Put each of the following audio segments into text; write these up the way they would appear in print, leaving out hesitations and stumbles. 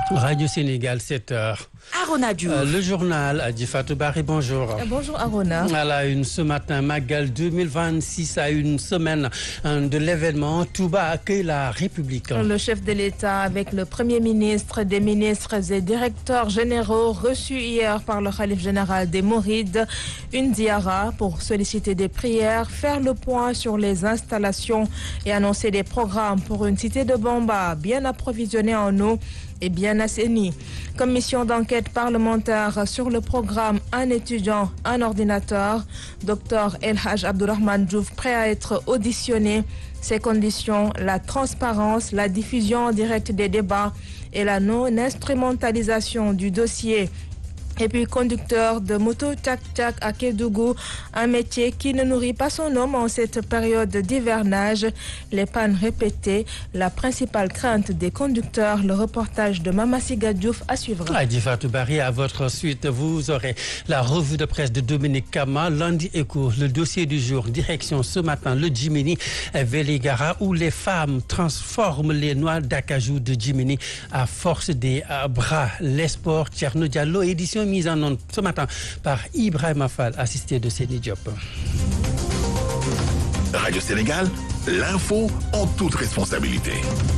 Radio Sénégal, 7h. Arona Diouf. Le journal Adji Fatou Barry, bonjour. Bonjour Arona. À la une ce matin, Magal 2026 à une semaine de l'événement, Touba accueille la République. Le chef de l'État avec le Premier ministre, des ministres et directeurs généraux reçus hier par le Khalife général des Mourides, une ziara pour solliciter des prières, faire le point sur les installations et annoncer des programmes pour une cité de Bamba bien approvisionnée en eau et bien assainie. Commission d'enquête parlementaire sur le programme Un étudiant, un ordinateur. Dr El Hadj Abdourahmane Diouf prêt à être auditionné. Ces conditions, la transparence, la diffusion en direct des débats et la non-instrumentalisation du dossier. Et puis conducteur de moto tchak-tchak à Kédougou, un métier qui ne nourrit pas son homme en cette période d'hivernage. Les pannes répétées, la principale crainte des conducteurs, le reportage de Mamassiga Diouf à suivre. Adji Fatou Barry, à votre suite, vous aurez la revue de presse de Dominique Kama, lundi écho, le dossier du jour, direction ce matin, le Djimini Vélingara, où les femmes transforment les noix d'acajou de Djimini à force des bras. Les sports, Thierno Diallo, édition mise en onde ce matin par Ibrahim Afal, assisté de Séni Diop. Radio Sénégal, l'info en toute responsabilité.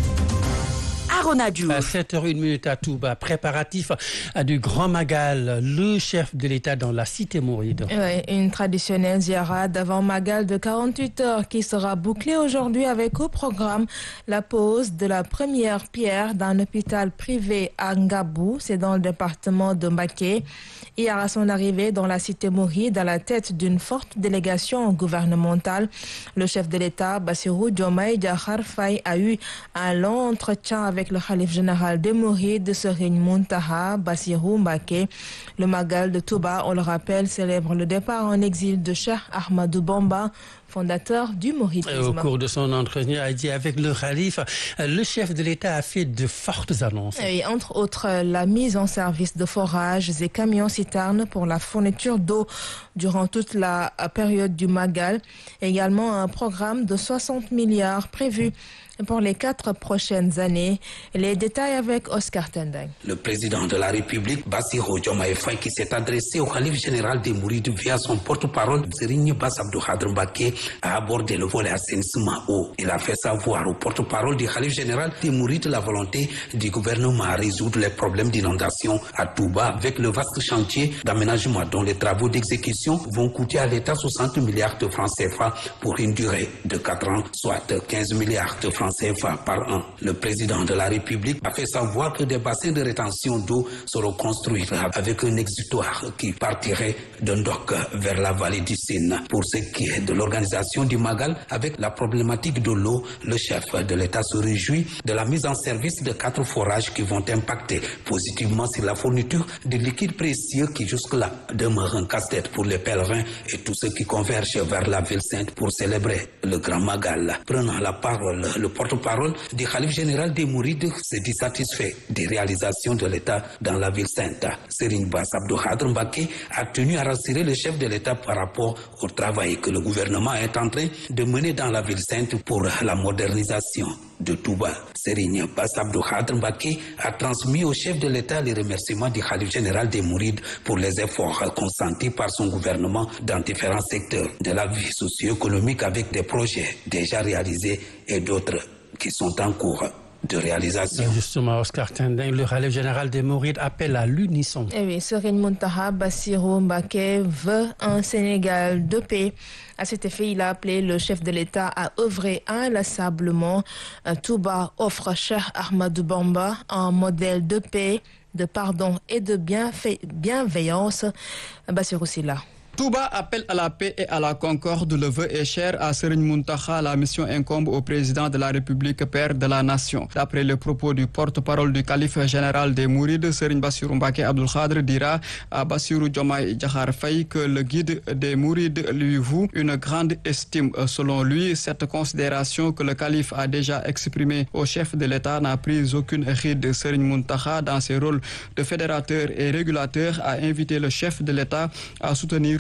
Arona Diouf. À 7h01 à Touba, préparatif du Grand Magal, le chef de l'État dans la cité Mouride. Oui, une traditionnelle ziara d'avant Magal de 48 heures qui sera bouclée aujourd'hui avec au programme la pose de la première pierre d'un hôpital privé à Ngabou, c'est dans le département de Mbacké. Hier à son arrivée dans la cité Mouride à la tête d'une forte délégation gouvernementale, le chef de l'État, Bassirou Diomaye Diakhar Faye, a eu un long entretien avec le Khalife général des Mourides, Serigne Mountakha Bassirou Mbacké. Le Magal de Touba, on le rappelle, célèbre le départ en exil de Cheikh Ahmadou Bamba, fondateur du mouridisme. Au cours de son entretien avec le Khalife, le chef de l'État a fait de fortes annonces. Et entre autres, la mise en service de forages et camions-citernes pour la fourniture d'eau durant toute la période du Magal. Également un programme de 60 milliards prévu pour les 4 prochaines années. Les détails avec Oscar Tendeng. Le président de la République, Bassirou Diomaye Faye, qui s'est adressé au Khalife général des Mourides via son porte-parole, Serigne Bass Abdou Khadre Mbacké, a abordé le volet assainissement eau. Il a fait savoir au porte-parole du Khalife général des Mourides la volonté du gouvernement à résoudre les problèmes d'inondation à Touba avec le vaste chantier d'aménagement dont les travaux d'exécution vont coûter à l'État 60 milliards de francs CFA pour une durée de 4 ans, soit 15 milliards de francs CFA par an. Le président de la République a fait savoir que des bassins de rétention d'eau seront construits avec un exutoire qui partirait d'un dock vers la vallée du Sine. Pour ce qui est de l'organisation du Magal, avec la problématique de l'eau, le chef de l'État se réjouit de la mise en service de 4 forages qui vont impacter positivement sur la fourniture de liquides précieux qui jusque-là demeurent un casse-tête pour les pèlerins et tous ceux qui convergent vers la ville sainte pour célébrer le Grand Magal. Prenant la parole, le porte-parole du Khalife général des Mourides se dit satisfait des réalisations de l'État dans la ville sainte. Serigne Bass Abdou Khadre Mbacké a tenu à rassurer le chef de l'État par rapport au travail que le gouvernement est en train de mener dans la ville sainte pour la modernisation de Touba. Serigne Bass Abdou Khadre Mbacké a transmis au chef de l'État les remerciements du Khalife général des Mourides pour les efforts consentis par son gouvernement dans différents secteurs de la vie socio-économique avec des projets déjà réalisés et d'autres qui sont en cours de réalisation. Justement, Oscar Tendeng, le Khalife général des Mourides, appelle à l'unisson. Eh oui, Serigne Mountakha Bassirou Mbacké veut un Sénégal de paix. À cet effet, il a appelé le chef de l'État à œuvrer inlassablement. Touba offre Cheikh Ahmadou Bamba un modèle de paix, de pardon et de bienveillance. Bassirou Silla. Touba appelle à la paix et à la concorde. Le vœu est cher à Serigne Mountakha. La mission incombe au président de la République, père de la nation. D'après les propos du porte-parole du calife général des Mourides, Serigne Bassirou Mbacké Abdoul Khadre dira à Bassirou Diomaye Diakhar Faye que le guide des Mourides lui voue une grande estime. Selon lui, cette considération que le calife a déjà exprimée au chef de l'État n'a pris aucune ride. Serigne Mountakha, dans ses rôles de fédérateur et régulateur, a invité le chef de l'État à soutenir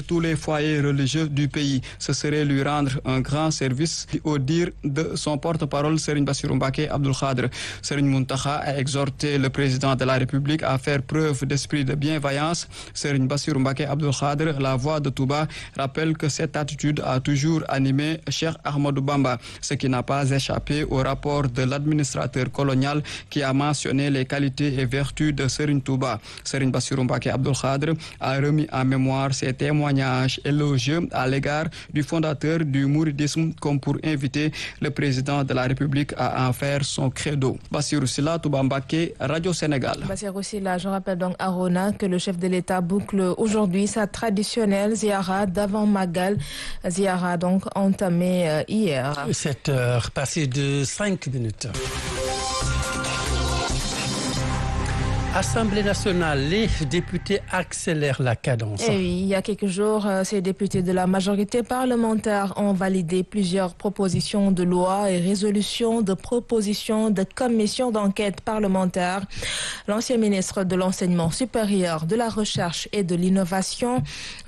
tous les foyers religieux du pays. Ce serait lui rendre un grand service, au dire de son porte-parole Serigne Bassirou Mbacké Abdoul Khadr. Serigne Mountakha a exhorté le président de la République à faire preuve d'esprit de bienveillance. Serigne Bassirou Mbacké Abdoul Khadr, la voix de Touba, rappelle que cette attitude a toujours animé Cheikh Ahmadou Bamba, ce qui n'a pas échappé au rapport de l'administrateur colonial qui a mentionné les qualités et vertus de Serigne Touba. Serigne Bassirou Mbacké Abdoul Khadr a remis en mémoire ses témoignages élogieux à l'égard du fondateur du mouridisme comme pour inviter le président de la République à en faire son credo. Bassirou Sylla, Touba Mbacké, Radio Sénégal. Bassirou Sylla, je rappelle donc à Rona que le chef de l'État boucle aujourd'hui sa traditionnelle ziara d'avant Magal. Ziara donc entamée hier. 7h passées de 5 minutes. Assemblée nationale, les députés accélèrent la cadence. Et oui, il y a quelques jours, ces députés de la majorité parlementaire ont validé plusieurs propositions de loi et résolutions de propositions de commissions d'enquête parlementaire. L'ancien ministre de l'Enseignement supérieur, de la Recherche et de l'Innovation,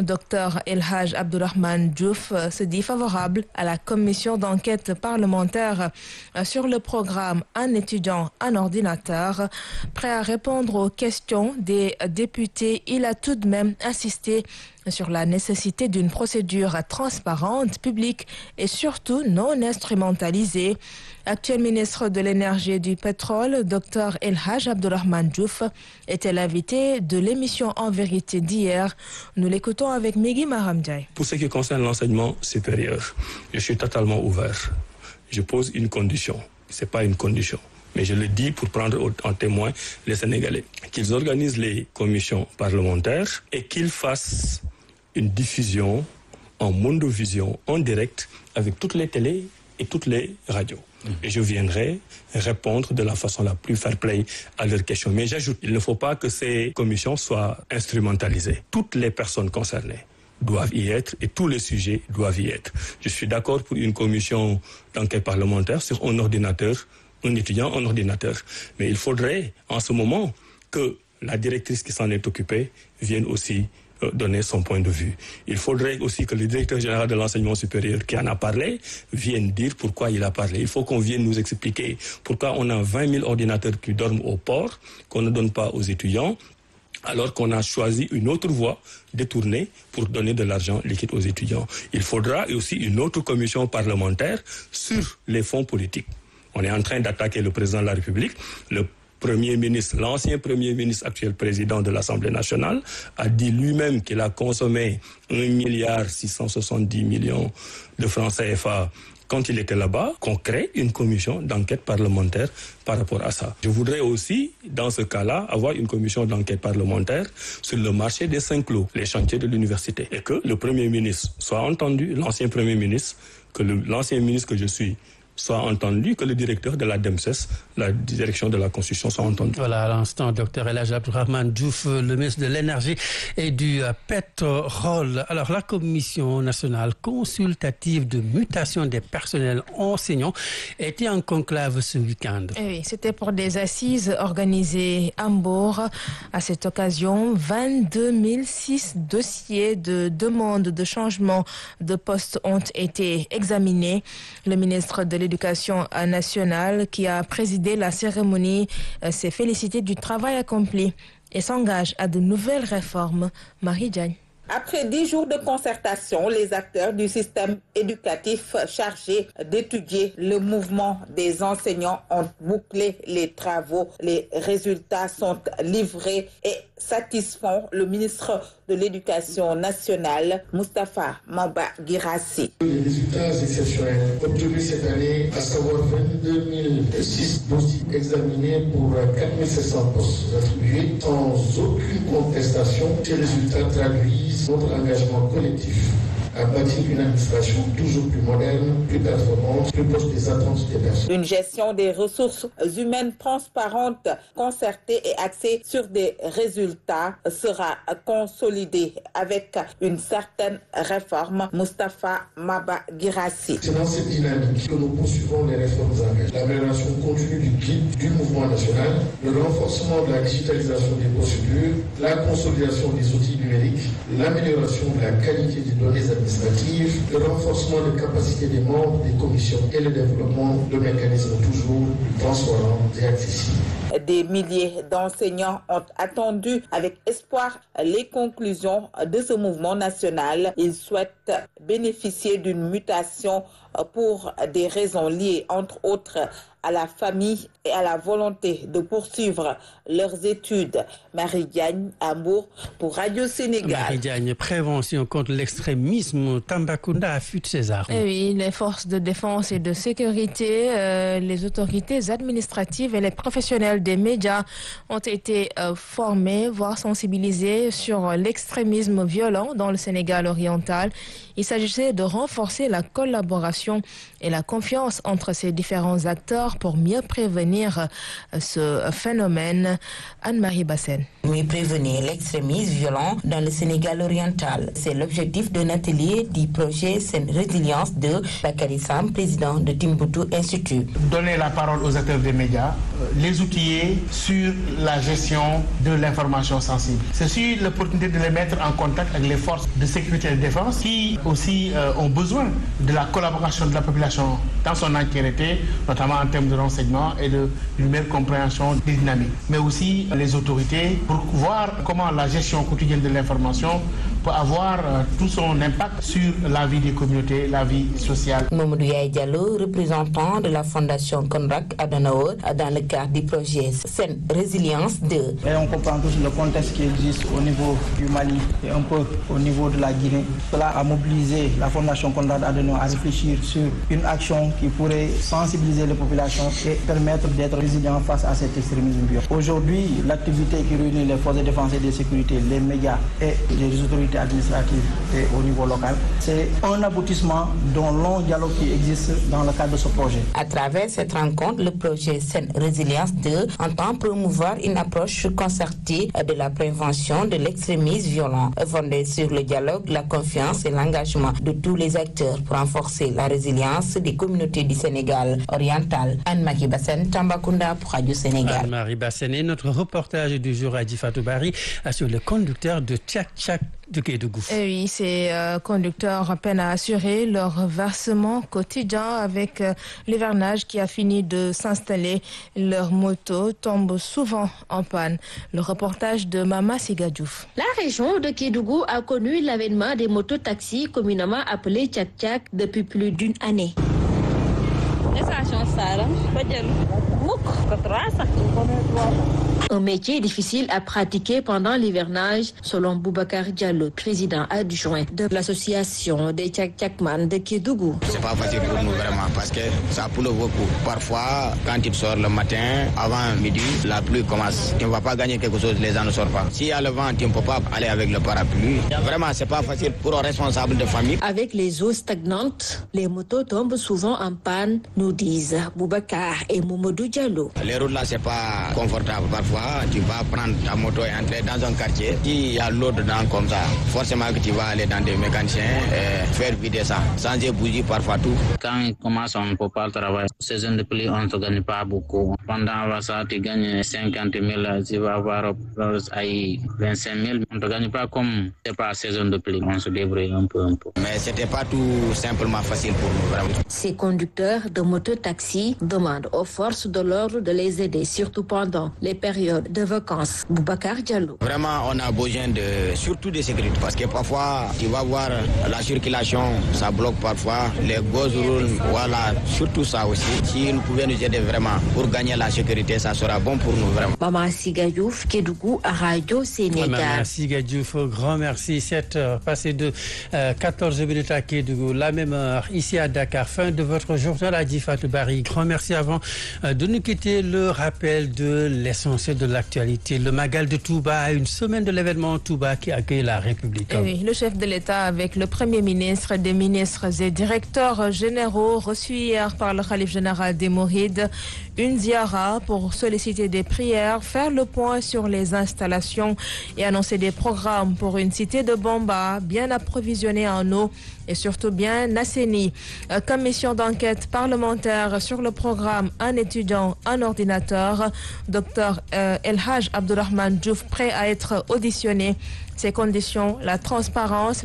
Dr El Hadj Abdourahmane Diouf, se dit favorable à la commission d'enquête parlementaire sur le programme Un étudiant, un ordinateur. Prêt à répondre aux questions des députés, il a tout de même insisté sur la nécessité d'une procédure transparente, publique et surtout non instrumentalisée. Actuel ministre de l'Énergie et du Pétrole, Dr El Hadj Abdourahmane Diouf, était l'invité de l'émission En Vérité d'hier. Nous l'écoutons avec Migui Maram Ndiaye. Pour ce qui concerne l'enseignement supérieur, je suis totalement ouvert. Je pose une condition. Ce n'est pas une condition. Mais je le dis pour prendre en témoin les Sénégalais, qu'ils organisent les commissions parlementaires et qu'ils fassent une diffusion en mondovision, en direct, avec toutes les télés et toutes les radios. Et je viendrai répondre de la façon la plus fair-play à leurs questions. Mais j'ajoute, il ne faut pas que ces commissions soient instrumentalisées. Toutes les personnes concernées doivent y être et tous les sujets doivent y être. Je suis d'accord pour une commission d'enquête parlementaire sur un ordinateur, un étudiant en ordinateur. Mais il faudrait, en ce moment, que la directrice qui s'en est occupée vienne aussi donner son point de vue. Il faudrait aussi que le directeur général de l'enseignement supérieur qui en a parlé vienne dire pourquoi il a parlé. Il faut qu'on vienne nous expliquer pourquoi on a 20 000 ordinateurs qui dorment au port, qu'on ne donne pas aux étudiants, alors qu'on a choisi une autre voie détournée pour donner de l'argent liquide aux étudiants. Il faudra aussi une autre commission parlementaire sur les fonds politiques. On est en train d'attaquer le président de la République. Le Premier ministre, l'ancien Premier ministre, actuel président de l'Assemblée nationale, a dit lui-même qu'il a consommé 1,670 milliard de francs CFA quand il était là-bas, qu'on crée une commission d'enquête parlementaire par rapport à ça. Je voudrais aussi, dans ce cas-là, avoir une commission d'enquête parlementaire sur le marché des Saint-Cloud, les chantiers de l'université. Et que le Premier ministre soit entendu, l'ancien Premier ministre, que l'ancien ministre que je suis, soit entendu, que le directeur de la DEMSES, la direction de la Constitution, soit entendu. Voilà, à l'instant, Dr El Hadj Abdourahmane Diouf, le ministre de l'Énergie et du Pétrole. Alors, la Commission nationale consultative de mutation des personnels enseignants était en conclave ce week-end. Oui, c'était pour des assises organisées à Mbour. À cette occasion, 22 006 dossiers de demande de changement de poste ont été examinés. Le ministre de l'Éducation nationale, qui a présidé la cérémonie, s'est félicité du travail accompli et s'engage à de nouvelles réformes. Marie Diagne. Après 10 jours de concertation, les acteurs du système éducatif chargés d'étudier le mouvement des enseignants ont bouclé les travaux. Les résultats sont livrés et satisfont le ministre de l'Éducation nationale, Moustapha Mamba Guirassi. Les résultats exceptionnels obtenus cette année, à savoir 22 006 dossiers examinés pour 4 700 postes attribués, sans aucune contestation. Ces résultats traduisent notre engagement collectif à bâtir une administration toujours plus moderne, plus performante, plus proche des attentes des personnes. Une gestion des ressources humaines transparente, concertée et axée sur des résultats sera consolidée avec une certaine réforme. Moustapha Maba Guirassy. C'est dans cette dynamique que nous poursuivons les réformes engagées. L'amélioration continue du guide du mouvement national, le renforcement de la digitalisation des procédures, la consolidation des outils numériques, l'amélioration de la qualité des données administratives, le renforcement des capacités des membres des commissions et le développement de mécanismes toujours transparents et accessibles. Des milliers d'enseignants ont attendu avec espoir les conclusions de ce mouvement national. Ils souhaitent bénéficier d'une mutation pour des raisons liées, entre autres, à la famille et à la volonté de poursuivre leurs études. Marie Diagne, Hambourg, pour Radio Sénégal. Marie Diagne, prévention contre l'extrémisme, Tambacounda affûte ses armes. Et oui, les forces de défense et de sécurité, les autorités administratives et les professionnels des médias ont été formés, voire sensibilisés sur l'extrémisme violent dans le Sénégal oriental. Il s'agissait de renforcer la collaboration et la confiance entre ces différents acteurs pour mieux prévenir ce phénomène. Anne-Marie Bassène. Mieux prévenir l'extrémisme violent dans le Sénégal oriental. C'est l'objectif d'un atelier du projet Sen Résilience de Bakary Sam, président de Timbuktu Institute. Donner la parole aux acteurs des médias, les outiller sur la gestion de l'information sensible. C'est aussi l'opportunité de les mettre en contact avec les forces de sécurité et de défense qui aussi ont besoin de la collaboration de la population dans son entièreté, notamment en termes de renseignement et d'une meilleure compréhension des dynamiques. Mais aussi les autorités pour voir comment la gestion quotidienne de l'information peut avoir tout son impact sur la vie des communautés, la vie sociale. Mamadou Yaye Diallo, représentant de la Fondation Konrad Adenauer, dans le cadre du projet Sen Résilience 2. Et on comprend tous le contexte qui existe au niveau du Mali et un peu au niveau de la Guinée. Cela a mobilisé la Fondation Konrad Adenauer à réfléchir sur une action qui pourrait sensibiliser les populations et permettre d'être résilient face à cet extrémisme violent. Aujourd'hui, l'activité qui réunit les forces de défense et de sécurité, les médias et les autorités administratives et au niveau local, c'est un aboutissement d'un long dialogue qui existe dans le cadre de ce projet. À travers cette rencontre, le projet Sen Résilience 2 entend promouvoir une approche concertée de la prévention de l'extrémisme violent, fondée sur le dialogue, la confiance et l'engagement de tous les acteurs pour renforcer la résilience des communautés du Sénégal oriental. Anne-Marie Bassène, Tambacounda pour Radio Sénégal. Anne-Marie Bassène et notre reportage du jour à Fatou Bari sur le conducteur de Tchak-Tchak de Kédougou. Et oui, ces conducteurs peinent à assurer leur versement quotidien avec l'hivernage qui a fini de s'installer. Leurs motos tombent souvent en panne. Le reportage de Mama Sigadjouf. La région de Kédougou a connu l'avènement des mototaxis communément appelés Tchak-Tchak depuis plus d'une année. Un métier difficile à pratiquer pendant l'hivernage, selon Boubacar Diallo, président adjoint de l'association des Tchak-Tchakman de Kédougou. C'est pas facile pour nous vraiment parce que ça pleut beaucoup. Parfois, quand tu sors le matin, avant midi, la pluie commence. Tu ne vas pas gagner quelque chose, les gens ne sortent pas. S'il y a le vent, tu ne peux pas aller avec le parapluie. Vraiment, c'est pas facile pour un responsable de famille. Avec les eaux stagnantes, les motos tombent souvent en panne, nous disent Boubacar et Mamadou Diallo. Les routes là, c'est pas confortable. Parfois, tu vas prendre ta moto et entrer dans un quartier. S'il y a l'eau dedans comme ça, forcément que tu vas aller dans des mécaniciens et faire vider ça. Changer bougie parfois tout. Quand on commence, on ne peut pas travailler. Saison de pluie, on ne gagne pas beaucoup. Pendant ça, tu gagnes 50 000, tu vas avoir 25 000. On ne gagne pas comme c'est pas saison de pluie. On se débrouille un peu. Mais c'était pas tout simplement facile pour nous, vraiment. Ces conducteurs de moto-taxi demandent aux forces de l'ordre de les aider, surtout pendant les périodes de vacances. Boubacar Diallo. Vraiment, on a besoin surtout de sécurité parce que parfois, tu vas voir la circulation, ça bloque parfois, les gosses roulent, voilà, surtout ça aussi. Si nous pouvions nous aider vraiment pour gagner la sécurité, ça sera bon pour nous vraiment. Maman Sigadjouf, Kédougou, à Radio Sénégal. Maman Sigadjouf, grand merci. 7 heures passées de 14 minutes à Kédougou, la même heure ici à Dakar. Fin de votre journal à Fatou Bari. Grand merci avant de nous quitter. Le rappel de l'essentiel l'essentiel de l'actualité. Le Magal de Touba a une semaine de l'événement Touba qui accueille la République. Oui, le chef de l'État avec le Premier ministre, des ministres et directeurs généraux reçus hier par le Khalife général des Mourides. Une ziara pour solliciter des prières, faire le point sur les installations et annoncer des programmes pour une cité de Bamba bien approvisionnée en eau et surtout bien assainie. Commission d'enquête parlementaire sur le programme Un étudiant, un ordinateur. Dr El Hadj Abdourahmane Diouf prêt à être auditionné. Ces conditions, la transparence,